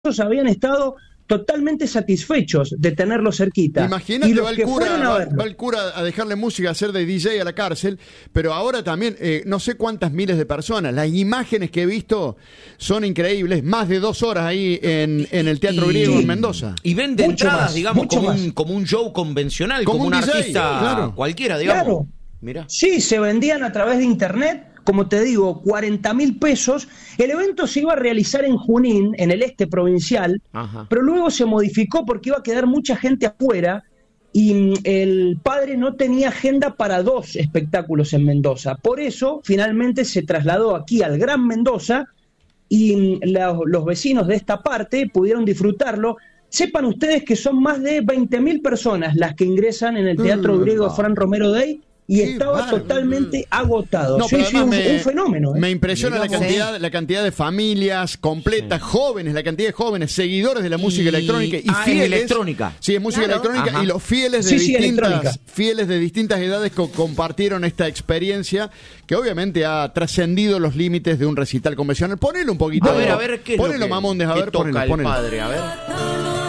habían estado totalmente satisfechos de tenerlo cerquita. Imagínate, y los que fueron a verlo, va el cura a dejarle música, a hacer de DJ a la cárcel, pero ahora también, no sé cuántas miles de personas. Las imágenes que he visto son increíbles. Más de 2 horas ahí en el Teatro Griego en Mendoza. Y vende Mucho entradas, más, digamos, mucho como un show convencional, Como como un un DJ, artista claro. cualquiera, digamos. Claro. Mirá. Sí, se vendían a través de internet, como te digo, 40.000 pesos. El evento se iba a realizar en Junín, en el este provincial, Ajá. pero luego se modificó porque iba a quedar mucha gente afuera y el padre no tenía agenda para 2 espectáculos en Mendoza. Por eso, finalmente se trasladó aquí al Gran Mendoza y los vecinos de esta parte pudieron disfrutarlo. Sepan ustedes que son más de 20.000 personas las que ingresan en el Teatro Griego Fran Romero Day y Qué estaba bárbaro. totalmente agotado. No, Sí, pero sí, además un fenómeno. Me impresiona Digamos, la cantidad de familias completas, jóvenes, la cantidad de jóvenes, seguidores de la música electrónica y es fieles. electrónica. Sí, es música Claro. electrónica. Ajá. Y los fieles de Sí, electrónica. fieles de distintas edades que compartieron esta experiencia que obviamente ha trascendido los límites de un recital convencional. Ponelo un poquito. A ver, ¿qué es Ponelo, lo que, Mamondes, a que ver, toca ponelo, el ponelo. padre? A ver.